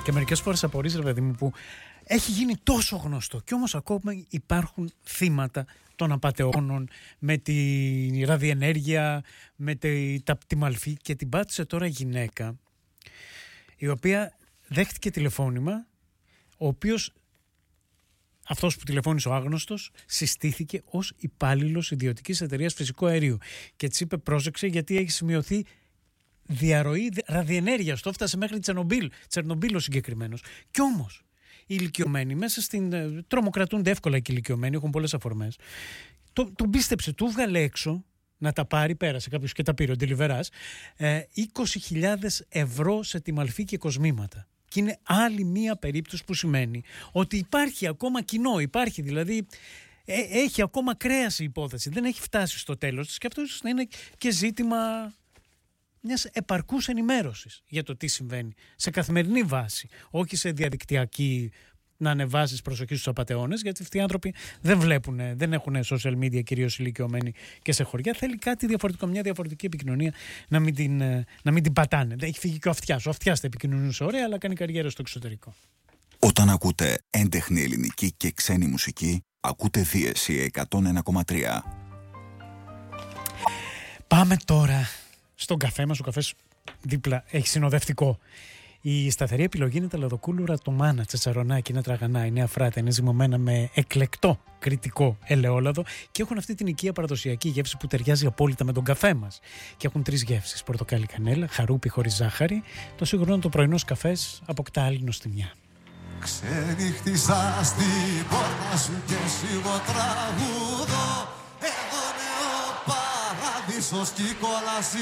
Και μερικές φορές απορείς, ρε παιδί μου, που έχει γίνει τόσο γνωστό και όμως ακόμα υπάρχουν θύματα των απατεώνων με τη ραδιενέργεια, με τη μαλφή, και την πάτησε τώρα γυναίκα η οποία δέχτηκε τηλεφώνημα, ο οποίος, αυτός που τηλεφώνησε, ο άγνωστος, συστήθηκε ως υπάλληλος ιδιωτικής εταιρείας φυσικού αερίου και της είπε πρόσεξε γιατί έχει σημειωθεί διαρροή ραδιενέργειας, το έφτασε μέχρι Τσερνομπίλ ο συγκεκριμένος. Κι όμως οι ηλικιωμένοι μέσα στην... τρομοκρατούνται εύκολα και οι ηλικιωμένοι, έχουν πολλές αφορμές. Τον πίστεψε, του βγάλε έξω να τα πάρει, πέρασε κάποιος και τα πήρε, ο Ντελιβεράς, 20.000 ευρώ σε τιμαλφή και κοσμήματα. Και είναι άλλη μία περίπτωση που σημαίνει ότι υπάρχει ακόμα κοινό, υπάρχει δηλαδή, έχει ακόμα κρέας η υπόθεση, δεν έχει φτάσει στο τέλος της και αυτό ίσως να είναι και ζήτημα μιας επαρκούς ενημέρωσης για το τι συμβαίνει σε καθημερινή βάση, όχι σε διαδικτυακή να ανεβάσεις προσοχή στους απατεώνες, γιατί αυτοί οι άνθρωποι δεν βλέπουν, δεν έχουν social media, κυρίως ηλικιωμένοι και σε χωριά. Θέλει κάτι διαφορετικό, μια διαφορετική επικοινωνία, να μην την πατάνε. Έχει φύγει και ο Αυτιάς. Ο Αυτιάς θα επικοινωνούσε ωραία, αλλά κάνει καριέρα στο εξωτερικό. Όταν ακούτε έντεχνη ελληνική και ξένη μουσική, ακούτε Δίεση 101,3. Πάμε τώρα στον καφέ μας. Ο καφές δίπλα έχει συνοδευτικό. Η σταθερή επιλογή είναι τα λαδοκούλουρα τομάνα, τσετσαρονάκι, είναι τραγανά, είναι αφράτα, είναι ζυμωμένα με εκλεκτό κριτικό ελαιόλαδο και έχουν αυτή την οικία παραδοσιακή γεύση που ταιριάζει απόλυτα με τον καφέ μας. Και έχουν 3 γεύσεις: πορτοκάλι κανέλα, χαρούπι χωρίς ζάχαρη. Το σίγουρο είναι το πρωινός καφές αποκτά άλλη νοστιμιά. Ξενύχτησα στην πόρτα σου και σίγω τραγούδο. Εδώ είναι ο παράδεισος κι η κόλαση